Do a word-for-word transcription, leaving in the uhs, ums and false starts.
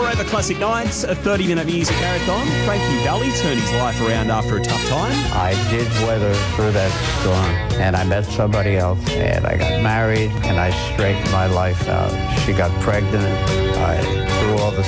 Forever Classic Nights, a thirty-minute music marathon. Frankie Valli turned his life around after a tough time. I did weather through that storm, and I met somebody else, and I got married, and I straightened my life out. She got pregnant. I threw all the